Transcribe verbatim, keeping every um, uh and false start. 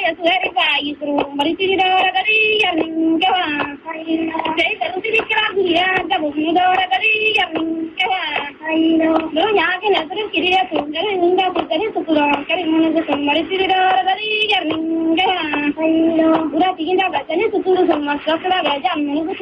ya suere kai suru mariti dora gari yamin gawa dai da ruti kira duniya da bu dora gari yamin gawa no nya ke na suru kiriya tu gari ninda bu gari sukuro kari mun da mariti dora gari yamin gawa pura tiginda ga tane sukuro sama sakra ga jam mun